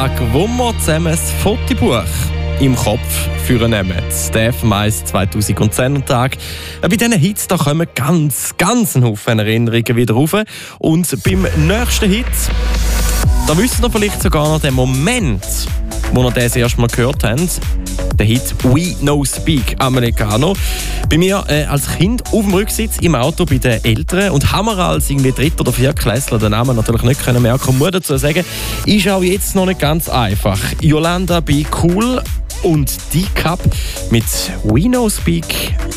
Tag, wo wir zusammen das Fotobuch im Kopf führen nehmen. Der FMI 2010 Tag. Bei diesen Hits da kommen ganz ein Haufen Erinnerungen wieder rauf. Und beim nächsten Hit, da wisst ihr vielleicht sogar noch den Moment, wo ihr das erst mal gehört habt. Der Hit «We No Speak» Americano. Bei mir als Kind auf dem Rücksitz im Auto bei den Eltern und haben wir als irgendwie Dritt- oder Viertklässler den Namen natürlich nicht können merken. Ich muss dazu sagen, ist auch jetzt noch nicht ganz einfach. Yolanda Be Cool und D-Cup mit «We No Speak».